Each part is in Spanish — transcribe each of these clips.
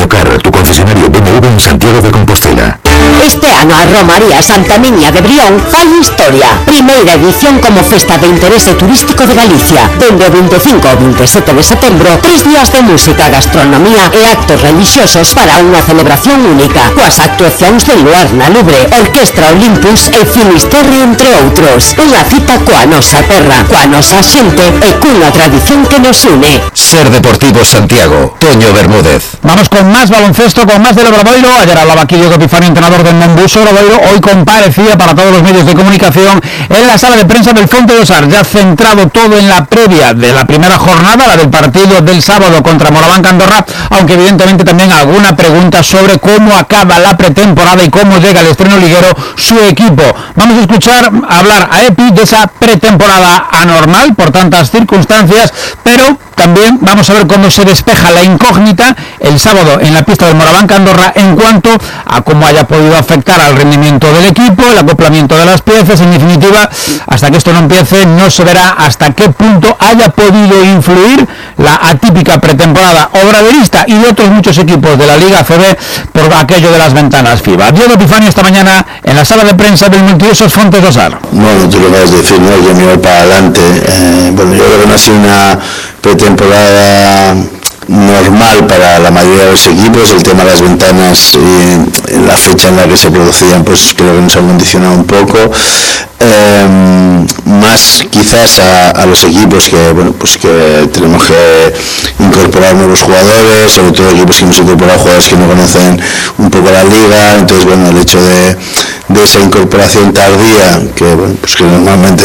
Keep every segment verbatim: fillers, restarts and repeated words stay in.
Autocar, tu concesionario B M W en Santiago de Compostela. Este ano a Romaría Santa Miña de Brión fai historia. Primeira edición como festa de interese turístico de Galicia. Dende o veinticinco ao veintisiete de setembro, tres días de música, gastronomía e actos religiosos para unha celebración única, coas actuacións de Luar na Lubre, Orquestra Olympus e Finisterre, entre outros. Unha cita coa nosa terra, coa nosa xente e cunha tradición que nos une. Ser Deportivo Santiago, Toño Bermúdez. Vamos con más baloncesto, con más del Obradoiro. Ayer hablaba aquí Diego Epifanio, entrenador del Monbuso Obradoiro. Hoy comparecía para todos los medios de comunicación en la sala de prensa del Fonte dos Arts, ya centrado todo en la previa de la primera jornada, la del partido del sábado contra Morabanca Andorra, aunque evidentemente también alguna pregunta sobre cómo acaba la pretemporada y cómo llega el estreno liguero su equipo. Vamos a escuchar hablar a Epi de esa pretemporada anormal por tantas circunstancias, pero también vamos a ver cómo se despeja la incógnita el sábado en la pista del Morabanca Andorra en cuanto a cómo haya podido afectar al rendimiento del equipo, el acoplamiento de las piezas. En definitiva, hasta que esto no empiece, no se verá hasta qué punto haya podido influir la atípica pretemporada obraderista y de otros muchos equipos de la Liga A C B por aquello de las ventanas FIBA. Diego Epifanio esta mañana en la sala de prensa del multiusos Fonte dos Arts. Bueno, tú lo vas a decir, ¿no? Que mirar para adelante. Eh, bueno, yo creo que no ha sido una pretemporada normal para la mayoría de los equipos. El tema de las ventanas y la fecha en la que se producían, pues creo que nos ha condicionado un poco. Eh, más quizás a, a los equipos que bueno pues que tenemos que incorporar nuevos jugadores, sobre todo equipos que hemos incorporado jugadores que no conocen un poco la liga. Entonces bueno, el hecho de, de esa incorporación tardía que bueno pues que normalmente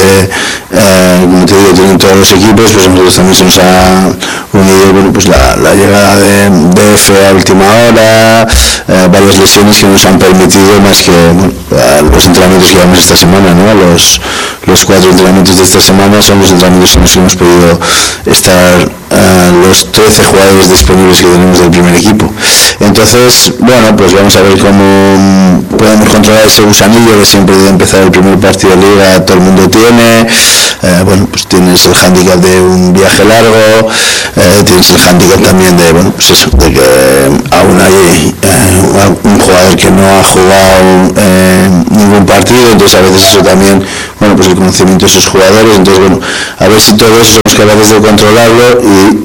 eh, como te digo tienen todos los equipos, pues a nosotros también se nos ha unido bueno pues la, la llegada de D F a última hora, eh, varias lesiones que nos han permitido más que bueno, los entrenamientos que llevamos esta semana, ¿no? Los, los cuatro entrenamientos de esta semana son los entrenamientos en los que hemos podido estar uh, los trece jugadores disponibles que tenemos del primer equipo. Entonces, bueno, pues vamos a ver cómo podemos controlar ese gusanillo que siempre de empezar el primer partido de liga todo el mundo tiene. Eh, bueno, pues tienes el hándicap de un viaje largo, eh, tienes el hándicap también de, bueno, pues eso, de que aún hay eh, un jugador que no ha jugado eh, ningún partido, entonces a veces eso también, bueno, pues el conocimiento de esos jugadores, entonces bueno, a ver si todo eso somos capaces de controlarlo y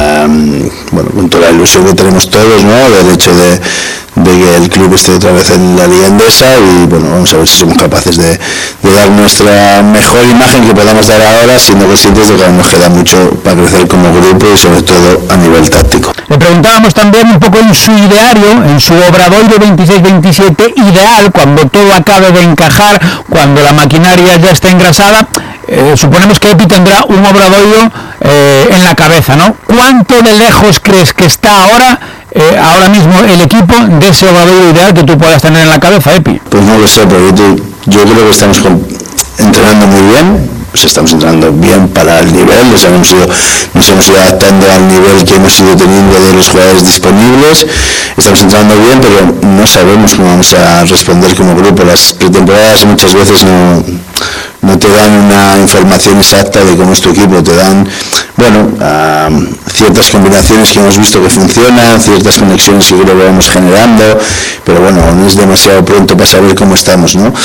um, bueno, con toda la ilusión que tenemos todos, ¿no? Del hecho de de que el club esté otra vez en la Liga Endesa y bueno, vamos a ver si somos capaces de, de dar nuestra mejor imagen que podamos dar ahora, siendo conscientes de que aún nos queda mucho para crecer como grupo y sobre todo a nivel táctico. Le preguntábamos también un poco en su ideario, en su Obradoiro veintiséis veintisiete ideal, cuando todo acabe de encajar, cuando la maquinaria ya está engrasada. Eh, suponemos que Epi tendrá un Obradoiro eh, en la cabeza, ¿no? ¿Cuánto de lejos crees que está ahora eh, ahora mismo el equipo de ese Obradoiro ideal que tú puedas tener en la cabeza, Epi? Pues no lo sé, pero yo, yo creo que estamos con, entrenando muy bien, pues estamos entrenando bien para el nivel, nos hemos, ido, nos hemos ido adaptando al nivel que hemos ido teniendo de los jugadores disponibles, estamos entrenando bien, pero no sabemos cómo vamos a responder como grupo. Las pretemporadas muchas veces no, no te dan una información exacta de cómo es tu equipo, te dan, bueno, uh, ciertas combinaciones que hemos visto que funcionan, ciertas conexiones que creo que vamos generando, pero bueno, no es demasiado pronto para saber cómo estamos, ¿no?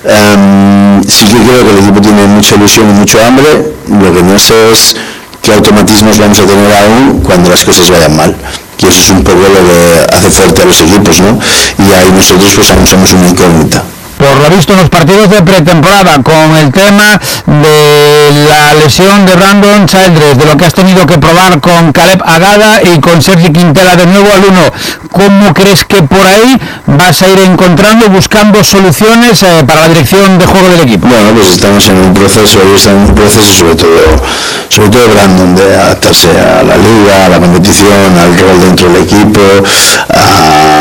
Um, sí que creo que el equipo tiene mucha ilusión y mucho hambre, lo que no sé es qué automatismos vamos a tener aún cuando las cosas vayan mal, que eso es un poco lo que hace fuerte a los equipos, ¿no? Y ahí nosotros pues aún somos una incógnita. Por lo visto en los partidos de pretemporada, con el tema de la lesión de Brandon Childress, de lo que has tenido que probar con Caleb Agada y con Sergi Quintela de nuevo al uno, ¿cómo crees que por ahí vas a ir encontrando, buscando soluciones eh, para la dirección de juego del equipo? Bueno, pues estamos en un proceso, ahí está en un proceso sobre todo, sobre todo Brandon, de adaptarse a la liga, a la competición, al rol dentro del equipo, a...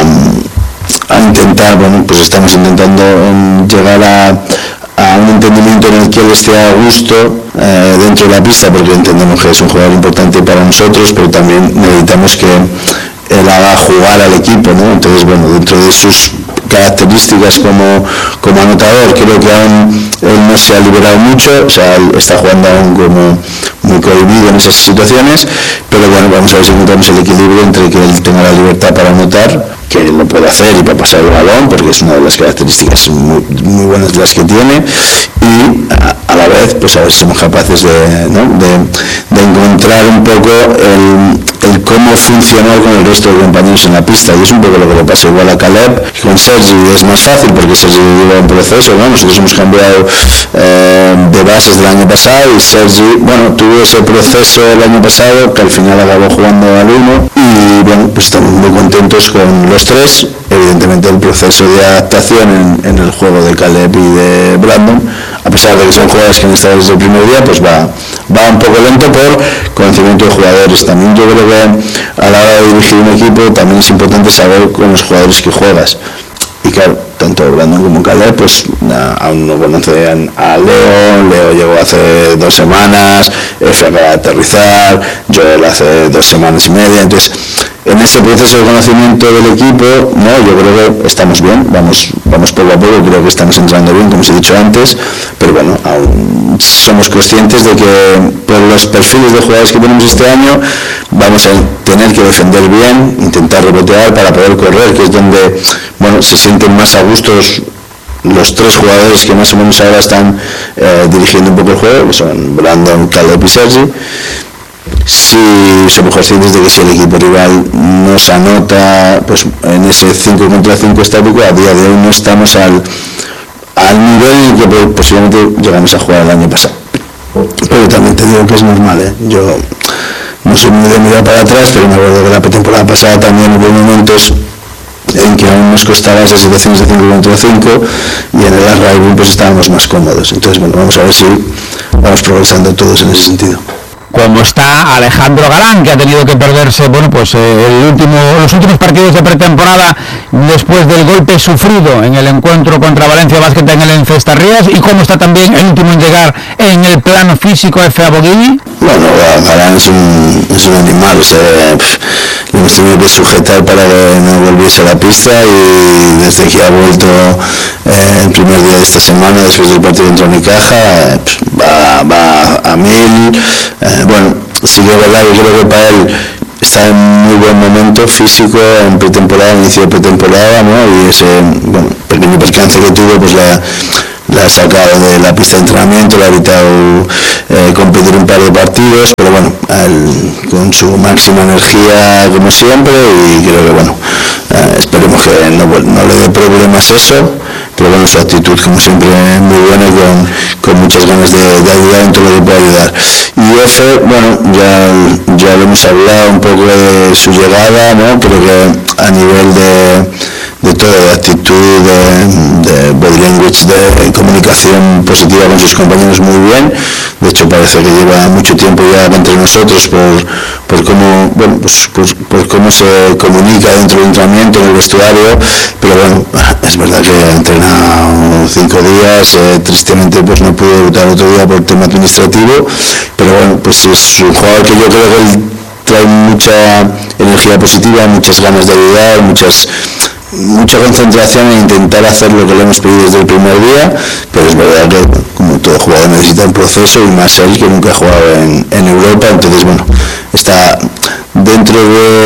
a intentar, bueno, pues estamos intentando um, llegar a, a un entendimiento en el que él esté a gusto eh, dentro de la pista, porque entendemos que es un jugador importante para nosotros, pero también necesitamos que él haga jugar al equipo, ¿no? Entonces, bueno, dentro de sus características como, como anotador. Creo que aún él no se ha liberado mucho, o sea, él está jugando aún como muy cohibido en esas situaciones, pero bueno, vamos a ver si encontramos el equilibrio entre que él tenga la libertad para anotar, que lo puede hacer, y para pasar el balón, porque es una de las características muy, muy buenas de las que tiene, y a, a la vez pues a ver si somos capaces de, ¿no? de, de encontrar un poco el, el cómo funcionar con el resto de compañeros en la pista, y es un poco lo que le pasa igual a Caleb. Con Sergi es más fácil porque Sergi lleva un proceso, ¿no? Nosotros hemos cambiado eh, de bases del año pasado, y Sergi, bueno, tuvo ese proceso el año pasado que al final acabó jugando al uno, y bueno, pues estamos muy contentos con los tres. Evidentemente el proceso de adaptación en, en el juego de Caleb y de Brandon, a pesar de que son jugadores que han estado desde el primer día, pues va, va un poco lento por conocimiento de jugadores. También yo creo que a la hora de dirigir un equipo también es importante saber con los jugadores que juegas. Y claro, tanto Brandon como Caleb pues na, aún no conocen a Leo. Leo llegó hace dos semanas, F acaba de aterrizar, Joel hace dos semanas y media. Entonces, en ese proceso de conocimiento del equipo, no, yo creo que estamos bien, vamos, vamos poco a poco, creo que estamos entrando bien, como os he dicho antes, pero bueno, aún somos conscientes de que por los perfiles de jugadores que tenemos este año vamos a tener que defender bien, intentar rebotear para poder correr, que es donde, bueno, se sienten más a gustos los tres jugadores que más o menos ahora están eh, dirigiendo un poco el juego, que son Brandon, Caleb y Sergi. Si somos conscientes de que si el equipo rival nos anota pues en ese cinco contra cinco estático, a día de hoy no estamos al, al nivel que posiblemente llegamos a jugar el año pasado. Pero también te digo que es normal, ¿eh? Yo no soy muy de mirar para atrás, pero me acuerdo que la temporada pasada también hubo momentos en que aún nos costaba esas situaciones de cinco contra cinco, y en el arraigo pues estábamos más cómodos. Entonces, bueno, vamos a ver si vamos progresando todos en ese sentido. Como está Alejandro Galán, que ha tenido que perderse, bueno, pues eh, el último, los últimos partidos de pretemporada después del golpe sufrido en el encuentro contra Valencia Basket en el Encestarrías, y cómo está también el último en llegar en el plano físico F A Bogui. Bueno, Galán es un, es un animal, o sea, le hemos tenido que sujetar para que no volviese a la pista, y desde que ha vuelto eh, el primer día de esta semana, después del partido contra Unicaja, eh, va, va a mil. Eh, bueno, sí que es verdad, yo creo que para él está en muy buen momento físico en pretemporada, inicio de pretemporada, ¿no? Y ese, bueno, pequeño percance que tuvo, pues la, la ha sacado de la pista de entrenamiento, le ha evitado eh, competir un par de partidos, pero bueno, él, con su máxima energía como siempre, y creo que bueno, eh, esperemos que no, no le dé problemas eso, pero bueno, su actitud como siempre muy buena, con, con muchas ganas de, de ayudar en todo lo que pueda ayudar. Y F, bueno, ya, ya lo hemos hablado un poco de su llegada, ¿no? Creo que a nivel de, de todo, de actitud, de, de body language, de comunicación positiva con sus compañeros, muy bien. De hecho, parece que lleva mucho tiempo ya entre nosotros por, por cómo, bueno, pues, por, por cómo se comunica dentro del entrenamiento, en el vestuario, pero bueno, es verdad que ha entrenado cinco días, eh, tristemente pues no pudo debutar otro día por tema administrativo, pero bueno, pues es un jugador que yo creo que él trae mucha energía positiva, muchas ganas de ayudar, muchas mucha concentración en intentar hacer lo que le hemos pedido desde el primer día, pero es verdad que como todo jugador necesita un proceso, y más él que nunca ha jugado en, en Europa. Entonces bueno, está dentro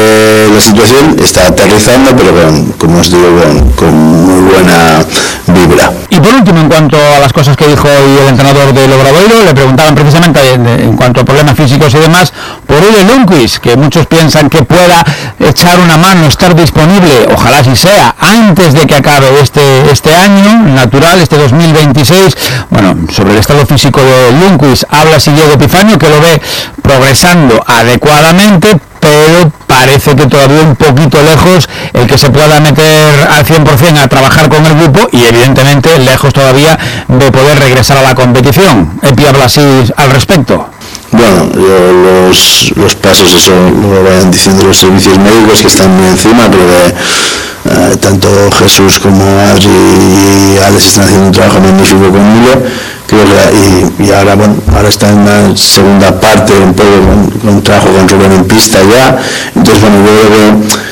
de la situación, está aterrizando, pero con, como os digo, con, con muy buena vibra. Y por último, en cuanto a las cosas que dijo hoy el entrenador del Obradoiro, le preguntaban precisamente en, en cuanto a problemas físicos y demás por Ule Lundqvist, que muchos piensan que pueda echar una mano, estar disponible, ojalá así sea, antes de que acabe este, este año natural, este dos mil veintiséis. Bueno, sobre el estado físico de Lundqvist habla Diego Epifanio, que lo ve progresando adecuadamente, pero parece que todavía un poquito lejos el que se pueda meter al cien por ciento a trabajar con el grupo, y evidentemente lejos todavía de poder regresar a la competición. Epi habla así al respecto. Bueno, yo, los, los pasos, eso lo vayan diciendo los servicios médicos, que están muy encima, pero de, eh, tanto Jesús como Adri y Alex están haciendo un trabajo magnífico conmigo. Creo que, y, y ahora, bueno, ahora está en la segunda parte un poco con, con un trabajo con Rubén en pista ya. Entonces, bueno, yo creo que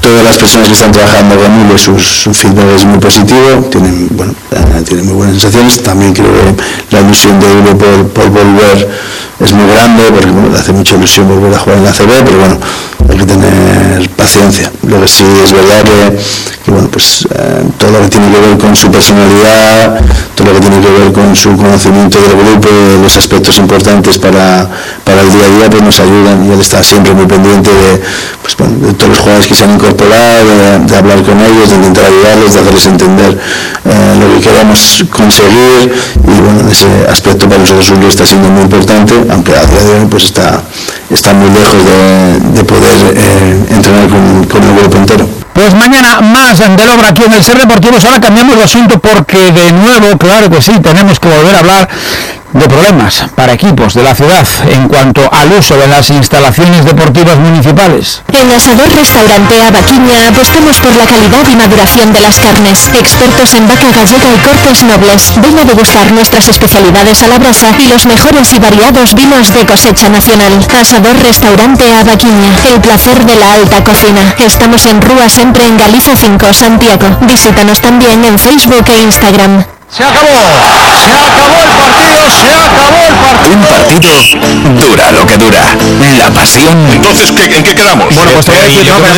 todas las personas que están trabajando conmigo, su, su feedback es muy positivo, tienen, bueno, eh, tienen muy buenas sensaciones. También creo que la ilusión de Euro por, por volver es muy grande, porque bueno, le hace mucha ilusión volver a jugar en la A C B, pero bueno, hay que tener paciencia. Lo que sí es verdad que, que bueno, pues eh, todo lo que tiene que ver con su personalidad, todo lo que tiene que ver con su conocimiento del grupo, de los aspectos importantes para, para el día a día, pues nos ayudan, y él está siempre muy pendiente de, pues, bueno, de todos los jugadores que se han incorporado, de, de hablar con ellos, de intentar ayudarles, de hacerles entender eh, lo que queremos conseguir, y bueno, en ese aspecto para nosotros Julio está siendo muy importante, aunque a día de hoy pues está, está muy lejos de, de poder eh, entrenar con, con el grupo entero. Pues mañana más del obra aquí en el Ser Deportivos. Ahora cambiamos de asunto porque de nuevo, claro que sí, tenemos que volver a hablar de problemas para equipos de la ciudad en cuanto al uso de las instalaciones deportivas municipales. En Asador Restaurante Abaquiña apostamos por la calidad y maduración de las carnes. Expertos en vaca gallega y cortes nobles. Ven a degustar nuestras especialidades a la brasa y los mejores y variados vinos de cosecha nacional. Asador Restaurante Abaquiña, el placer de la alta cocina. Estamos en Rúa Sempre en Galiza cinco, Santiago. Visítanos también en Facebook e Instagram. Se acabó, se acabó el partido, se acabó el partido. Un partido dura lo que dura. La pasión. Entonces, ¿qué, ¿en qué quedamos? Bueno, pues te voy a decir, no, pero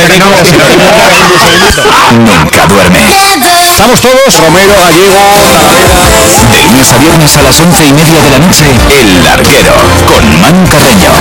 Nunca duerme. estamos todos. Romero, Gallego, De lunes a viernes a las once y media de la noche, El Larguero, con Manu Carreño.